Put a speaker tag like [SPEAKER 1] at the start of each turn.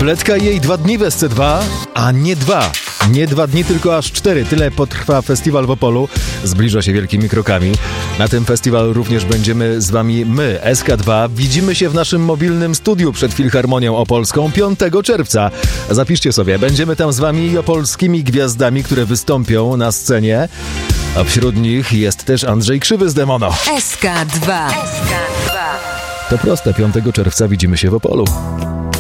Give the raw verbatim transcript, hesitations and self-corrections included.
[SPEAKER 1] Bledka i jej dwa dni w S C dwa, a nie dwa. Nie dwa dni, tylko aż cztery. Tyle potrwa festiwal w Opolu. Zbliża się wielkimi krokami. Na tym festiwalu również będziemy z wami my, S K dwa. Widzimy się w naszym mobilnym studiu przed Filharmonią Opolską piątego czerwca. Zapiszcie sobie, będziemy tam z wami opolskimi gwiazdami, które wystąpią na scenie. A wśród nich jest też Andrzej Krzywy z Demono.
[SPEAKER 2] S K dwa.
[SPEAKER 1] To proste, piątego czerwca widzimy się w Opolu.